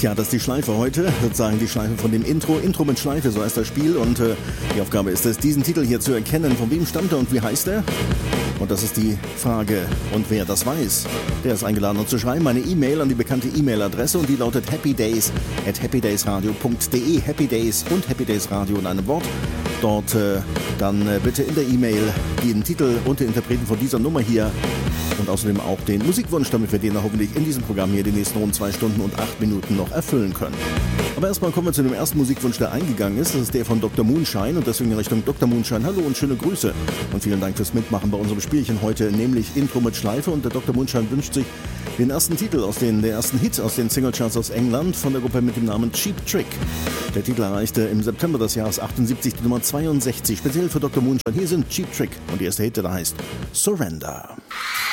Tja, das ist die Schleife heute, sozusagen die Schleife von dem Intro. Intro mit Schleife, so heißt das Spiel. Und die Aufgabe ist es, diesen Titel hier zu erkennen. Von wem stammt er und wie heißt er? Und das ist die Frage. Und wer das weiß, der ist eingeladen, uns zu schreiben. Eine E-Mail an die bekannte E-Mail-Adresse und die lautet happydays@happydaysradio.de. Happy Days und Happy Days Radio in einem Wort. Dort dann bitte in der E-Mail den Titel und den Interpreten von dieser Nummer hier und außerdem auch den Musikwunsch, damit wir den hoffentlich in diesem Programm hier die nächsten rund 2 Stunden und 8 Minuten noch erfüllen können. Aber erstmal kommen wir zu dem ersten Musikwunsch, der eingegangen ist. Das ist der von Dr. Moonshine und deswegen in Richtung Dr. Moonshine. Hallo und schöne Grüße und vielen Dank fürs Mitmachen bei unserem Spielchen heute, nämlich Intro mit Schleife. Und der Dr. Moonshine wünscht sich den ersten Titel der ersten Hit aus den Singlecharts aus England von der Gruppe mit dem Namen Cheap Trick. Der Titel erreichte im September des Jahres 78 die Nummer 62, speziell für Dr. Moonshine. Hier sind Cheap Trick und die erste Hit, der heißt Surrender.